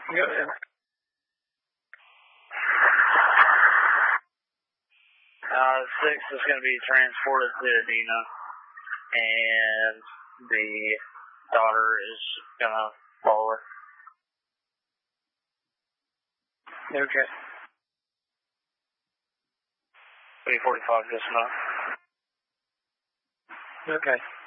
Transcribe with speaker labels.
Speaker 1: Go ahead. Six is going to be transported to Adena, and the daughter is going to follow her. Okay. 345 just enough. Okay.